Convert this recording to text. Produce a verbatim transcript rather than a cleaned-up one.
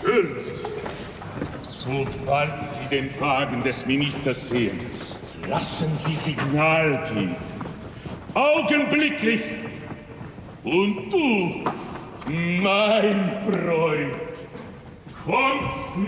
Hören Sie. Sobald Sie den Wagen des Ministers sehen, lassen Sie Signal geben. Augenblicklich. Und du, mein Freund, kommst